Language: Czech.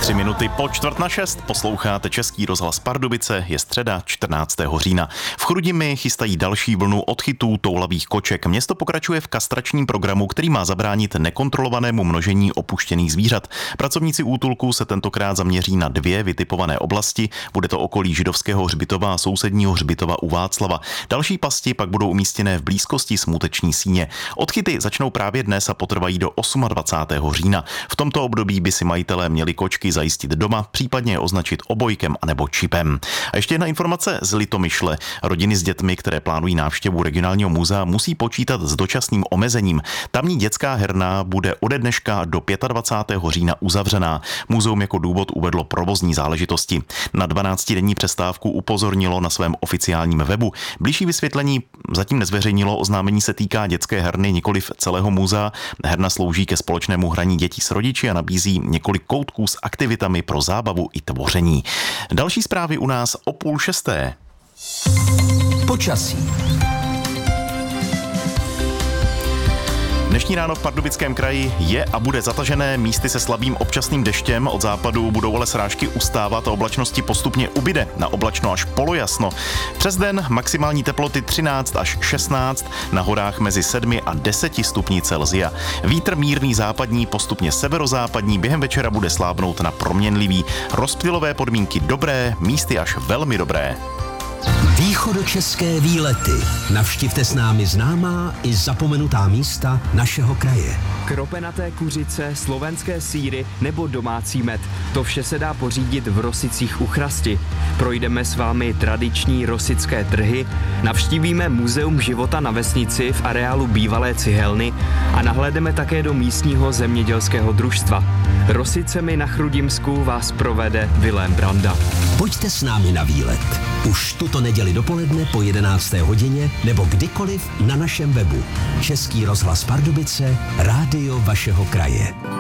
3 minuty po 5:45 posloucháte Český rozhlas Pardubice, je středa 14. října. V Chrudimi chystají další vlnu odchytů toulavých koček. Město pokračuje v kastračním programu, který má zabránit nekontrolovanému množení opuštěných zvířat. Pracovníci útulku se tentokrát zaměří na 2 vytipované oblasti. Bude to okolí Židovského hřbitova a sousedního hřbitova u Václava. Další pasti pak budou umístěné v blízkosti Smuteční síně. Odchyty začnou právě dnes a potrvají do 28. října. V tomto období by si majitelé měli kočky zajistit doma, případně je označit obojkem anebo čipem. A ještě jedna informace z Litomyšle. Rodiny s dětmi, které plánují návštěvu regionálního muzea, musí počítat s dočasným omezením. Tamní dětská herna bude ode dneška do 25. října uzavřená. Muzeum jako důvod uvedlo provozní záležitosti. Na 12denní přestávku upozornilo na svém oficiálním webu. Bližší vysvětlení zatím nezveřejnilo, oznámení se týká dětské herny, nikoliv celého muzea. Herna slouží ke společnému hraní dětí s rodiči a nabízí několik koutků s aktivitami pro zábavu i tvoření. Další zprávy u nás o 5:30. Počasí. Dnešní ráno v Pardubickém kraji je a bude zatažené, místy se slabým občasným deštěm, od západu budou ale srážky ustávat a oblačnosti postupně ubyde, na oblačno až polojasno. Přes den maximální teploty 13 až 16, na horách mezi 7 a 10 stupni Celsia. Vítr mírný západní, postupně severozápadní, během večera bude slábnout na proměnlivý. Rozptylové podmínky dobré, místy až velmi dobré. Východočeské výlety. Navštivte s námi známá i zapomenutá místa našeho kraje. Kropenaté kuřice, slovenské sýry nebo domácí med. To vše se dá pořídit v Rosicích u Chrasti. Projdeme s vámi tradiční rosické trhy, navštívíme Muzeum života na vesnici v areálu bývalé cihelny a nahlédneme také do místního zemědělského družstva. Rosicemi na Chrudimsku vás provede Vilém Branda. Pojďte s námi na výlet. Už tuto neděli dopoledne po 11. hodině nebo kdykoliv na našem webu. Český rozhlas Pardubice, rádio vašeho kraje.